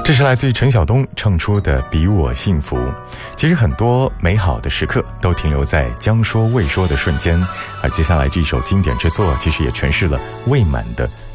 这是来自于陈晓东唱出的比我幸福。其实很多美好的时刻都停留在将说未说的瞬间，而接下来这首经典之作其实也诠释了未满的